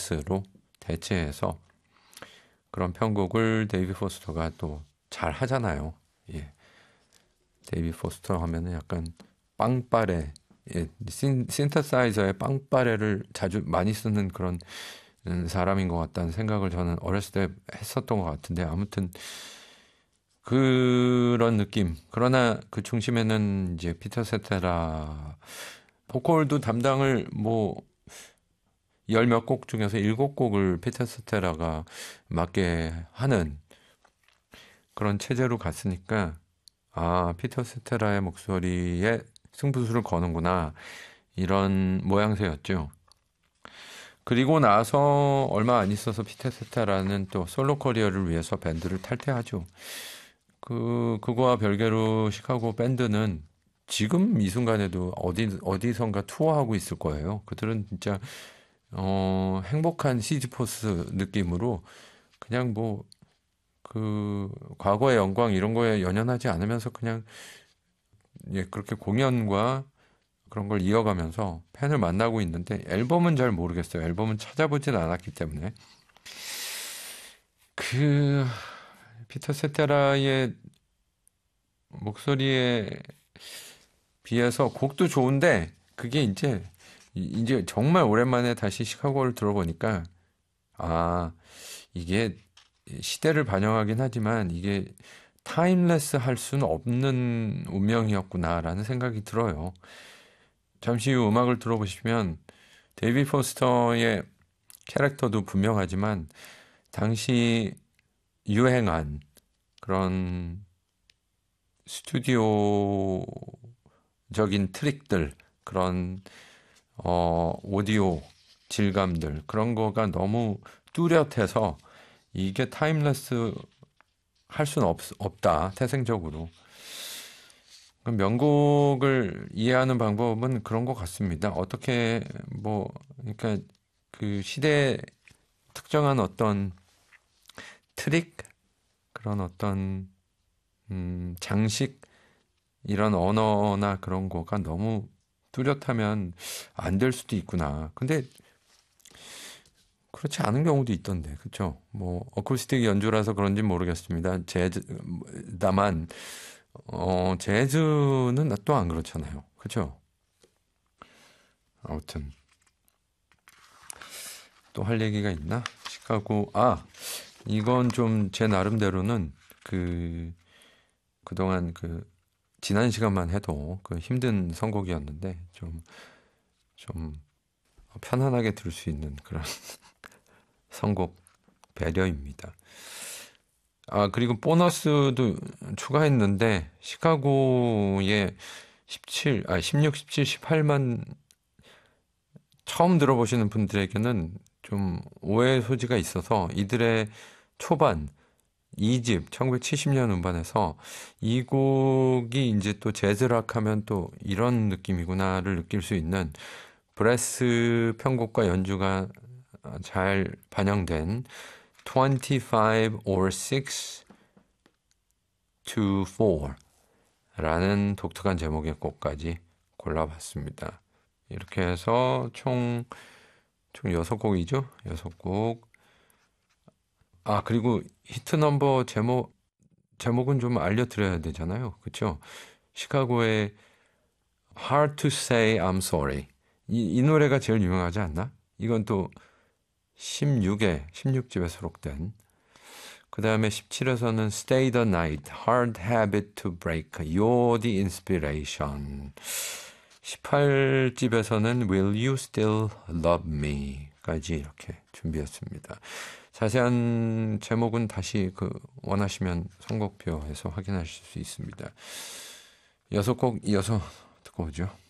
베이스로 대체해서 그런 편곡을 데이비 포스터가 또 잘 하잖아요. 예. 데이비 포스터 하면은 약간 빵빠레, 예, 신터사이저의 빵빠레를 자주 많이 쓰는 그런 사람인 것 같다는 생각을 저는 어렸을 때 했었던 것 같은데, 아무튼 그런 느낌. 그러나 그 중심에는 이제 피터 세테라, 보컬도 담당을 뭐 열 몇 곡 중에서 7곡을 피터 세테라가 맡게 하는 그런 체제로 갔으니까, 아, 피터 세테라의 목소리에 승부수를 거는구나, 이런 모양새였죠. 그리고 나서 얼마 안 있어서 피터 세테라는 또 솔로 커리어를 위해서 밴드를 탈퇴하죠. 그거와 별개로 시카고 밴드는 지금 이 순간에도 어디선가 투어하고 있을 거예요. 그들은 진짜, 행복한 시즈포스 느낌으로 그냥 뭐, 과거의 영광 이런 거에 연연하지 않으면서 그냥, 예, 그렇게 공연과 그런 걸 이어가면서 팬을 만나고 있는데, 앨범은 잘 모르겠어요. 앨범은 찾아보진 않았기 때문에. 피터 세테라의 목소리에 비해서 곡도 좋은데, 그게 이제 정말 오랜만에 다시 시카고를 들어보니까, 아, 이게 시대를 반영하긴 하지만 이게 타임레스 할 수는 없는 운명이었구나라는 생각이 들어요. 잠시 후 음악을 들어보시면 데이비 포스터의 캐릭터도 분명하지만 당시 유행한 그런 스튜디오적인 트릭들, 그런 오디오 질감들, 그런 거가 너무 뚜렷해서 이게 타임레스 할 수는 없다, 태생적으로. 명곡을 이해하는 방법은 그런 것 같습니다. 어떻게, 뭐, 그러니까 그 시대에 특정한 어떤 트릭, 그런 어떤, 장식, 이런 언어나 그런 거가 너무 뚜렷하면 안 될 수도 있구나. 근데 그렇지 않은 경우도 있던데, 그렇죠? 뭐 어쿠스틱 연주라서 그런지 모르겠습니다. 다만 재즈는 또 안 그렇잖아요, 그렇죠? 아무튼 또 할 얘기가 있나? 시카고, 이건 좀 제 나름대로는 그동안 지난 시간만 해도 힘든 선곡이었는데 좀 편안하게 들을 수 있는 그런 선곡 배려입니다. 그리고 보너스도 추가했는데, 시카고의 16, 17, 18만 처음 들어보시는 분들에게는 좀 오해 소지가 있어서, 이들의 초반 2집 1970년 음반에서 이 곡이 이제 또 재즈락 하면 또 이런 느낌이구나를 느낄 수 있는 브레스 편곡과 연주가 잘 반영된 25 or 6 to 4 라는 독특한 제목의 곡까지 골라봤습니다. 이렇게 해서 총 6곡이죠. 6곡. 그리고 히트 넘버 제목은 좀 알려드려야 되잖아요. 그렇죠? 시카고의 Hard to Say I'm Sorry. 이 노래가 제일 유명하지 않나? 이건 또 16집에 수록된. 그 다음에 17에서는 Stay the Night, Hard Habit to Break, You're the Inspiration. 18집에서는 Will You Still Love Me 까지 이렇게 준비했습니다. 자세한 제목은 다시 원하시면 선곡표에서 확인하실 수 있습니다. 6곡 이어서 듣고 오죠.